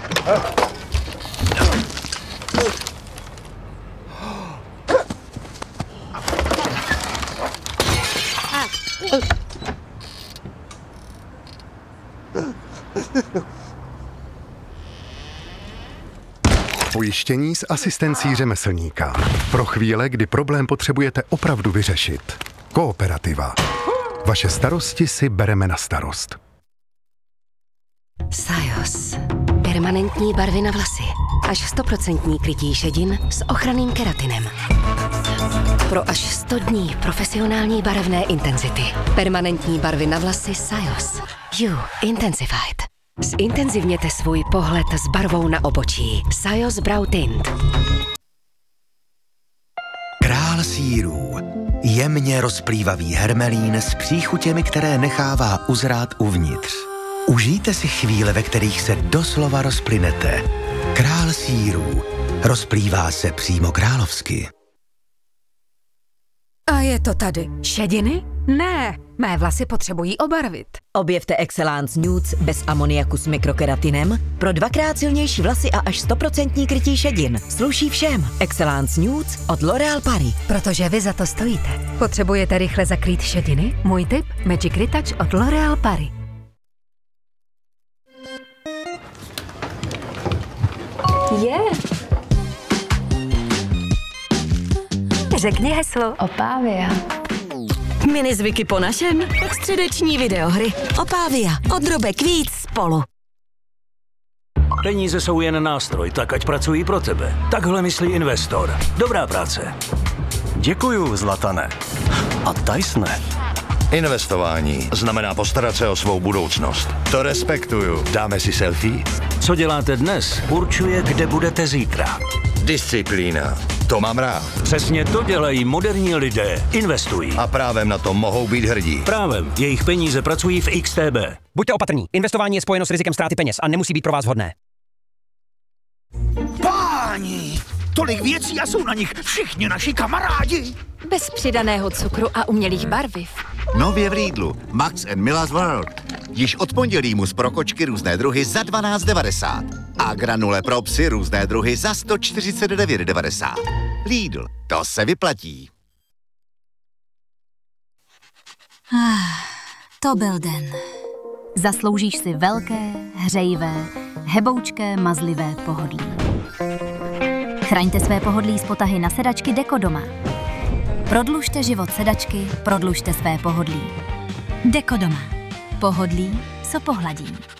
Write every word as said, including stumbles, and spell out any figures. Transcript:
Pojištění s asistencí řemeslníka. Pro chvíle, kdy problém potřebujete opravdu vyřešit. Kooperativa. Vaše starosti si bereme na starost. Sajos. Permanentní barvy na vlasy. Až sto procent krytí šedin s ochranným keratinem. Pro až sto dní profesionální barevné intenzity. Permanentní barvy na vlasy Sajos. You Intensified. Zintenzivněte svůj pohled s barvou na obočí. Sajos Brow Tint. Král sýrů. Jemně rozplývavý hermelín s příchutěmi, které nechává uzrát uvnitř. Užijte si chvíle, ve kterých se doslova rozplynete. Král sýrů. Rozplývá se přímo královsky. A je to tady. Šediny? Ne, mé vlasy potřebují obarvit. Objevte Excellence Nudes bez amoniaku s mikrokeratinem pro dvakrát silnější vlasy a až sto procent krytí šedin. Sluší všem. Excellence Nudes od L'Oréal Paris. Protože vy za to stojíte. Potřebujete rychle zakrýt šediny? Můj tip? Magic Retouch od L'Oréal Paris. Je. Yeah. Řekni heslo. Opávia. Minizvyky po našem? Středeční videohry. Opávia. Od drobek víc spolu. Peníze jsou jen nástroj, tak ať pracují pro tebe. Takhle myslí investor. Dobrá práce. Děkuju, Zlatane. A Tysone. Investování znamená postarat se o svou budoucnost. To respektuju. Dáme si selfie? Co děláte dnes, určuje, kde budete zítra. Disciplína. To mám rád. Přesně to dělají moderní lidé. Investují. A právem na to mohou být hrdí. Právem. Jejich peníze pracují v X T B. Buďte opatrní. Investování je spojeno s rizikem ztráty peněz a nemusí být pro vás vhodné. Páni! Tolik věcí a jsou na nich všichni naši kamarádi. Bez přidaného cukru a umělých barviv. Nově v Lidlu. Max and Miller's World. Již od pondělí mus pro kočky různé druhy za dvanáct devadesát. A granule pro psy různé druhy za sto čtyřicet devět devadesát. Lidl. To se vyplatí. Ah, to byl den. Zasloužíš si velké, hřejivé, heboučké, mazlivé pohodlí. Chraňte své pohodlí s potahy na sedačky Dekodoma. Prodlužte život sedačky, prodlužte své pohodlí. Dekodoma. Pohodlí, co pohladí.